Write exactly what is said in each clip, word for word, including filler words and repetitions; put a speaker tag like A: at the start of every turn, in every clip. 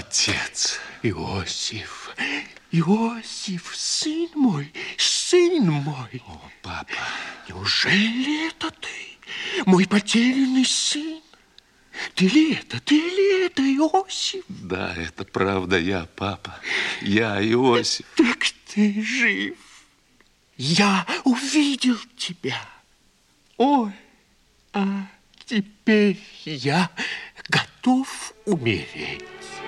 A: Отец Иосиф, Иосиф, сын мой, сын мой.
B: О, папа.
A: Неужели это ты, мой потерянный сын? Ты ли это, ты ли это, Иосиф?
B: Да, это правда я, папа. Я Иосиф.
A: Так ты жив. Я увидел тебя. Ой, а теперь я готов умереть.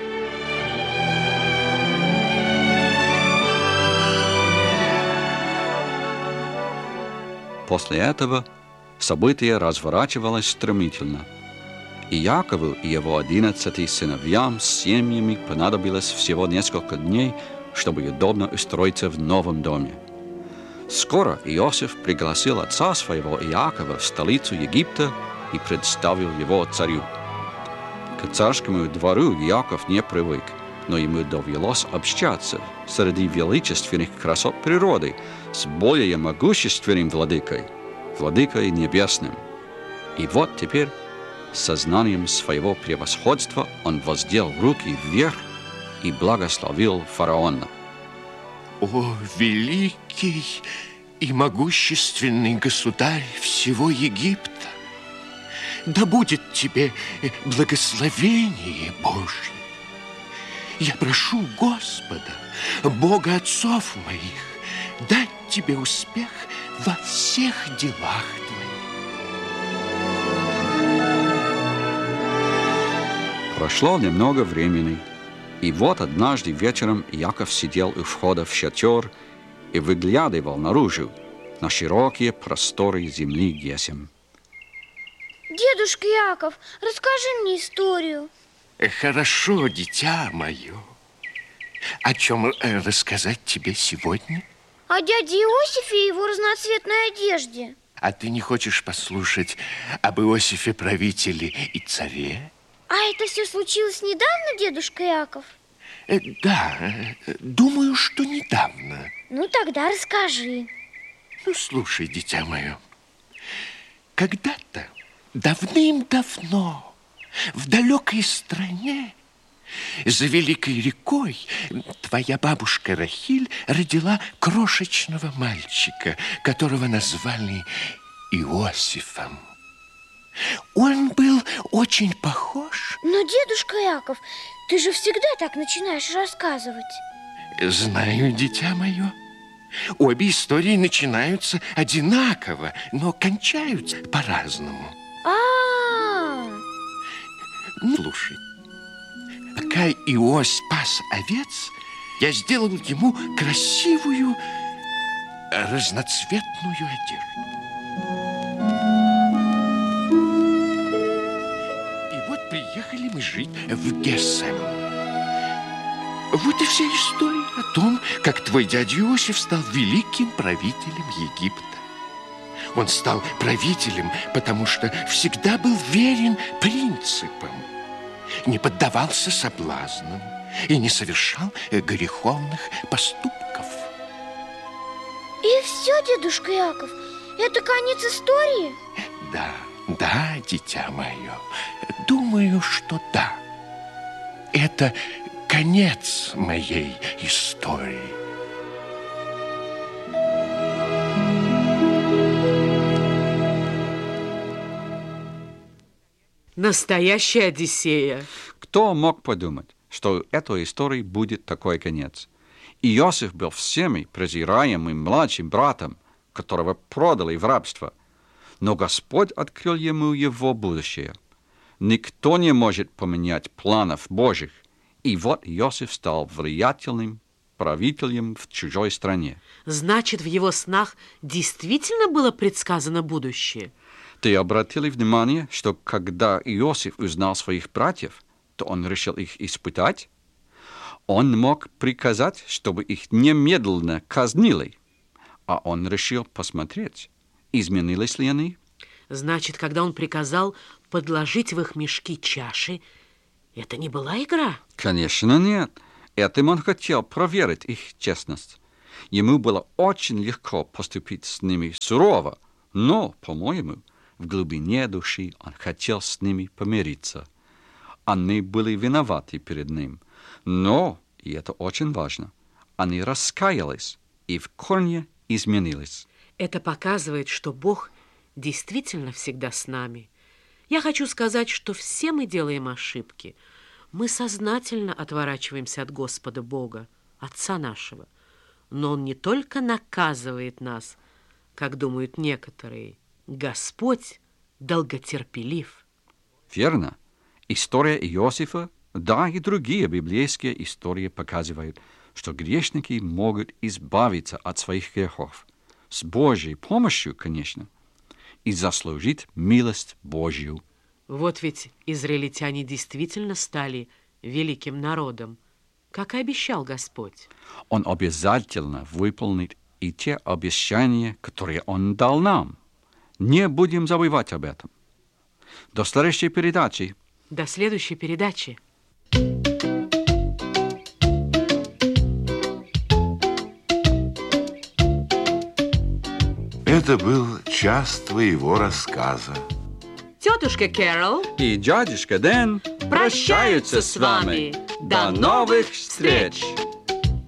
C: После этого событие разворачивалось стремительно. И Якову и его одиннадцати сыновьям с семьями понадобилось всего несколько дней, чтобы удобно устроиться в новом доме. Скоро Иосиф пригласил отца своего Иакова в столицу Египта и представил его царю. К царскому двору Иаков не привык, но ему довелось общаться среди величественных красот природы с более могущественным владыкой, владыкой небесным. И вот теперь, с сознанием своего превосходства, он воздел руки вверх и благословил фараона.
A: О, великий и могущественный государь всего Египта! Да будет тебе благословение Божье! Я прошу Господа, Бога отцов моих, дать тебе успех во всех делах твоих.
C: Прошло немного времени, и вот однажды вечером Иаков сидел у входа в шатер и выглядывал наружу на широкие просторы земли Гесем.
D: Дедушка Иаков, расскажи мне историю.
A: Хорошо, дитя мое. О чем рассказать тебе сегодня?
D: О дяде Иосифе и его разноцветной одежде.
A: А ты не хочешь послушать об Иосифе, правителе и царе?
D: А это все случилось недавно, дедушка Иаков?
A: Да, думаю, что недавно.
D: Ну, тогда расскажи.
A: Ну, слушай, дитя мое. Когда-то, давным-давно, в далекой стране, за великой рекой, твоя бабушка Рахиль родила крошечного мальчика, которого назвали Иосифом. Он был очень похож...
D: Но, дедушка Иаков, ты же всегда так начинаешь рассказывать.
A: Знаю, дитя мое. Обе истории начинаются одинаково, но кончаются по-разному.
D: А-а-а!
A: Ну, слушай. Пока Иосиф пас овец, я сделал ему красивую разноцветную одежду. И вот приехали мы жить в Гесем. Вот и вся история о том, как твой дядя Иосиф стал великим правителем Египта. Он стал правителем, потому что всегда был верен принципам, не поддавался соблазнам и не совершал греховных поступков.
D: И все, дедушка Иаков, это конец истории?
A: Да, да, дитя мое, думаю, что да. Это конец моей истории.
E: Настоящая Одиссея.
C: Кто мог подумать, что у этой истории будет такой конец? Иосиф был всеми презираемым младшим братом, которого продали в рабство. Но Господь открыл ему его будущее. Никто не может поменять планов Божьих. И вот Иосиф стал влиятельным правителем в чужой стране.
E: Значит, в его снах действительно было предсказано будущее?
C: Ты обратили внимание, что когда Иосиф узнал своих братьев, то он решил их испытать? Он мог приказать, чтобы их немедленно казнили, а он решил посмотреть, изменились ли они.
E: Значит, когда он приказал подложить в их мешки чаши, это не была игра?
C: Конечно, нет. Этим он хотел проверить их честность. Ему было очень легко поступить с ними сурово, но, по-моему, в глубине души он хотел с ними помириться. Они были виноваты перед ним, Но, и это очень важно, они раскаялись и в корне изменились.
E: Это показывает, что Бог действительно всегда с нами. Я хочу сказать, что все мы делаем ошибки. Мы сознательно отворачиваемся от Господа Бога, Отца нашего. Но Он не только наказывает нас, как думают некоторые. Господь долготерпелив.
C: Верно. История Иосифа, да и другие библейские истории показывают, что грешники могут избавиться от своих грехов. С Божьей помощью, конечно, и заслужить милость Божью.
E: Вот ведь израильтяне действительно стали великим народом, как и обещал Господь.
C: Он обязательно выполнит и те обещания, которые Он дал нам. Не будем забывать об этом. До следующей передачи.
E: До следующей передачи.
B: Это был час твоего рассказа.
E: Тетушка Кэрол
C: И дядюшка Дэн
E: прощаются с вами. До новых встреч!